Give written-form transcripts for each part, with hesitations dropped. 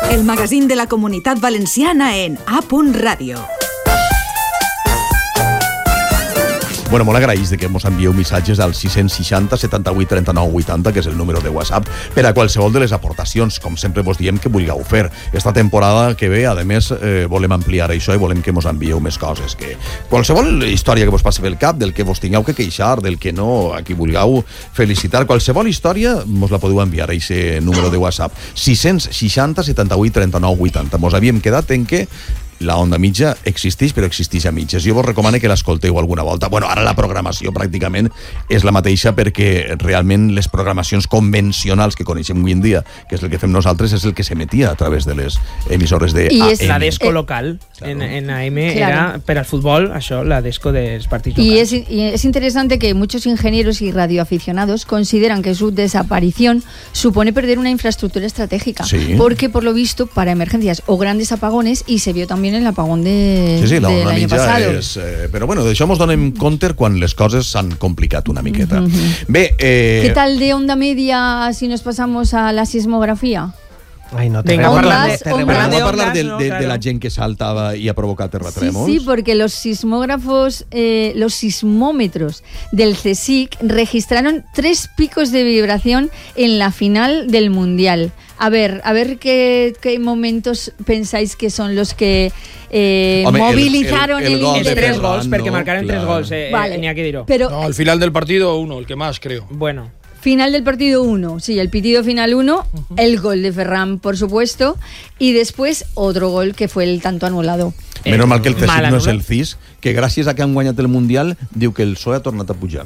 El magazín de la Comunitat Valenciana en A.Radio. Bueno, molt agraïts que mos envieu missatges al 660 78 39 80, que és el número de WhatsApp, per a qualsevol de les aportacions. Com sempre vos diem que vulgueu fer. Esta temporada que ve, a més, volem ampliar això i volem que mos envieu més coses. Que qualsevol història que vos passi pel cap, del que vos tingueu que queixar, del que no, a qui vulgueu felicitar, qualsevol història mos la podeu enviar a aquest número de WhatsApp. 660 78 39 80. Mos havíem quedat en que la onda mitja existeix, però existeix a mitges. Jo vos recomano que l'escolteu alguna volta. Bueno, ara la programació pràcticament és la mateixa, perquè realment les programacions convencionals que coneixem avui en dia, que és el que fem nosaltres, és el que s'emetia a través de les emissores de AM. La desco local en AM era per al futbol, això, la desco dels partits locals. Y es interesante que muchos ingenieros y radioaficionados consideran que su desaparición supone perder una infraestructura estratégica, sí, porque por lo visto para emergencias o grandes apagones, y se vio también el apagón del año pasado. Però bueno, d'això mos donem compte quan les coses s'han complicat una miqueta. Bé, ¿qué tal de onda media si nos pasamos a la sismografía? Ay, no te Vamos ondas, a hablar de la gent que saltava y ha provocado terratrèmols. Sí, porque los sismógrafos, los sismómetros del CSIC registraron 3 picos de vibración en la final del Mundial. A ver qué momentos pensáis que son los que movilizaron el gol de 3 Ferran, gols, perquè no, marcaron 3 gols, vale, n'hi ha que dir-ho. Pero No, al final del partido uno, el que más, creo. Bueno, final del partido 1, sí, el pitido final 1, el gol de Ferran, por supuesto, y después otro gol que fue el tanto anulado. Menos mal que el CSIC mal no és anul·lat. el CIS, que gràcies a que han guanyat el Mundial diu que el PSOE ha tornat a pujar.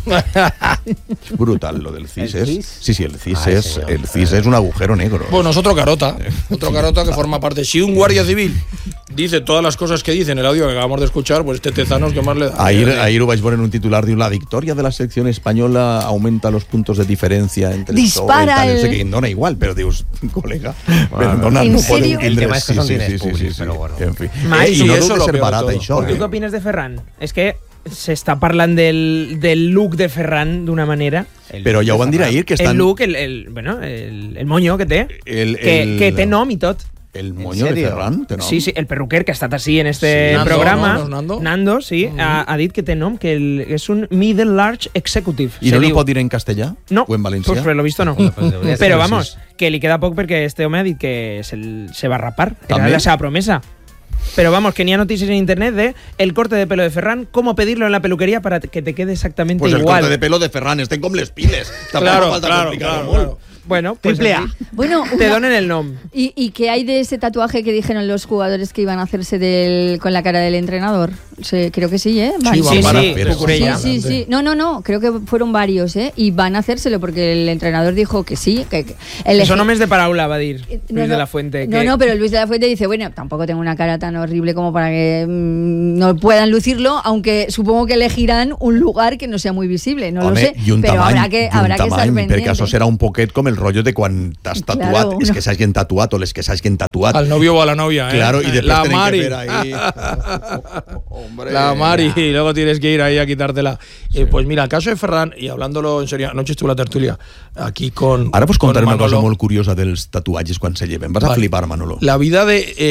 És brutal lo del CIS. ¿El ¿El CIS? Sí, el CIS, Ay, el CIS es un agujero negro. Bueno, es otro carota que forma parte. Si un guardia civil dice todas las cosas que dice en el audio que acabamos de escuchar, pues este tezanos que más le da. Ahir ho vaig veure en un titular, diu la victoria de la selección española aumenta los puntos de diferencia entre Dispara el el... que dona igual, però dius, colega, Bueno, perdona, ¿en no serio? podem El tindre... tema és que són diners públics, però bueno. En fi. Mai, I no eso deu de lo ser peor de barat, todo. això. tu què opines de Ferran? És que s'està parlant del look de Ferran d'una manera. Però ja ho van dir ahir, que estan... El look, el moño que té, El- que té nom i tot. El moño de Ferran té nom? Sí, el perruquer que ha estat així en este Sí, Nando, programa, ¿no? Nando. sí, ha dit que té nom, que és un middle large executive. I se no li diu. pot dir en castellà? No, O en valencià? pues lo visto no. Però vamos, que li queda poc perquè este home ha dit que se va rapar. Era També? la seva promesa. Pero vamos, que ni hay noticias en internet de el corte de pelo de Ferran, cómo pedirlo en la peluquería para que te quede exactamente Pues el igual. corte de pelo de Ferran, estén com les piles. Claro, falta claro, complicar-ho claro. molt. Bueno, pues Triple A. así. Bueno, Te donen el nom. ¿Y qué hay de ese tatuaje que dijeron los jugadores que iban a hacerse con la cara del entrenador? Creo que sí, ¿eh? Sí, Sí, van a sí, hacer eso. Cucurella. Sí. No, creo que fueron varios, ¿eh? Y van a hacérselo porque el entrenador dijo que sí. Eso no me es de paraula, va a decir No, Luis no. de la Fuente. No, pero Luis de la Fuente dice, bueno, tampoco tengo una cara tan horrible como para que no puedan lucirlo, aunque supongo que elegirán un lugar que no sea muy visible, no lo sé, I un pero tamany, habrá que estar pendiente. perquè això serà un poquet com el rotllo de quan t'has tatuat, Claro, és no. que s'hagin tatuat o les que s'hagin tatuat. Al novio o a la novia, ¿eh? Claro, y después la tienen Mari. que ver ahí. Hombre. La Mari, y luego tienes que ir ahí a quitártela. Pues mira, el caso de Ferran, y hablándolo en serio, anoche estuve en la tertulia aquí con. Ara vos contaré con una cosa Manolo. molt curiosa dels tatuatges quan se lleven. Vas a Vale. flipar, Manolo. La vida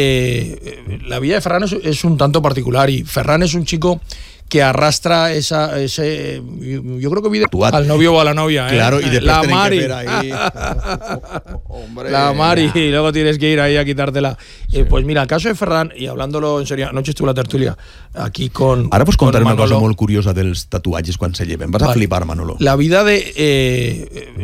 de Ferran es un tanto particular, y Ferran es un chico que arrastra ese yo creo que vive Tatuat. al novio o a la novia, ¿eh? Claro, y después la tienen Mari. que ver ahí. Hombre. La Mari, y luego tienes que ir ahí a quitártela. Pues mira, el caso de Ferran, y hablándolo en serio, anoche estuve en la tertulia aquí con. Ara vos contaré con una cosa Manolo. molt curiosa dels tatuatges quan se lleven. Vas a Vale. flipar, Manolo. La vida de